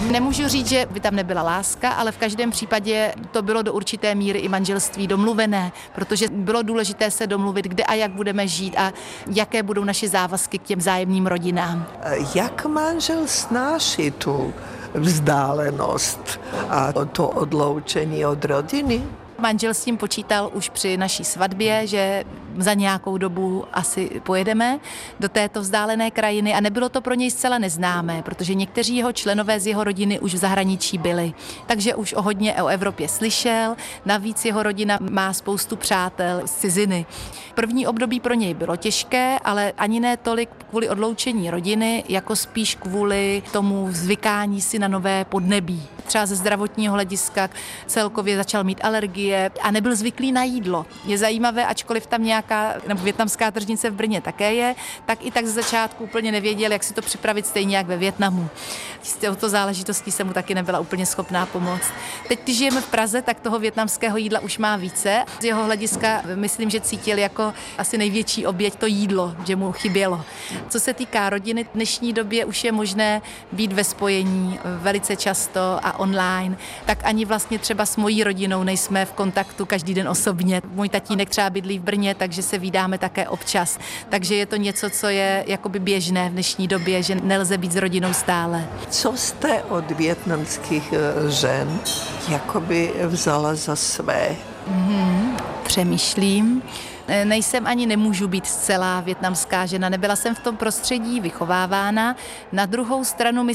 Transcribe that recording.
Nemůžu říct, že by tam nebyla láska, ale v každém případě to bylo do určité míry i manželství domluvené, protože bylo důležité se domluvit, kde a jak budeme žít a jaké budou naše závazky k těm vzájemným rodinám. Jak manžel snáší tu vzdálenost a to odloučení od rodiny? Manžel s tím počítal už při naší svatbě, že za nějakou dobu asi pojedeme do této vzdálené krajiny a nebylo to pro něj zcela neznámé, protože někteří jeho členové z jeho rodiny už v zahraničí byli. Takže už hodně o Evropě slyšel, navíc jeho rodina má spoustu přátel z ciziny. První období pro něj bylo těžké, ale ani ne tolik kvůli odloučení rodiny, jako spíš kvůli tomu zvykání si na nové podnebí. Třeba ze zdravotního hlediska celkově začal mít alergie a nebyl zvyklý na jídlo. Je zajímavé, ačkoliv tam nějaká, nebo vietnamská tržnice v Brně také je, tak i tak ze začátku úplně nevěděl, jak si to připravit stejně jak ve Vietnamu. S touto záležitostí se mu taky nebyla úplně schopná pomoct. Teď, když žijeme v Praze, tak toho vietnamského jídla už má více. Z jeho hlediska myslím, že cítil jako asi největší oběť to jídlo, že mu chybělo. Co se týká rodiny, v dnešní době už je možné být ve spojení velice často a online, tak ani vlastně třeba s mojí rodinou nejsme v kontaktu každý den osobně. Můj tatínek třeba bydlí v Brně, takže se vídáme také občas. Takže je to něco, co je jakoby běžné v dnešní době, že nelze být s rodinou stále. Co jste od vietnamských žen jakoby vzala za své? Přemýšlím. Nejsem ani nemůžu být zcela vietnamská žena. Nebyla jsem v tom prostředí vychovávána. Na druhou stranu